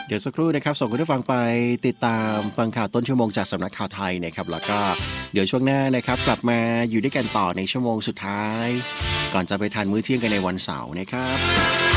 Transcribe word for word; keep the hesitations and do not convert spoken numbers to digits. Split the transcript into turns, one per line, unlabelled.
เดี๋ยวสักครู่นะครับส่งคุณผู้ฟังไปติดตามฟังข่าวต้นชั่วโมงจากสำนักข่าวไทยนะครับแล้วก็เดี๋ยวช่วงหน้านะครับกลับมาอยู่ด้วยกันต่อในชั่วโมงสุดท้ายก่อนจะไปทานมื้อเที่ยงกันในวันเสาร์นะครับ